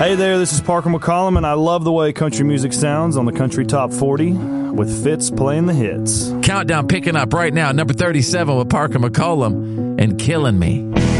Hey there, this is Parker McCollum, and I love the way country music sounds on the Country Top 40 with Fitz playing the hits. Countdown picking up right now, number 37 with Parker McCollum and Killing Me.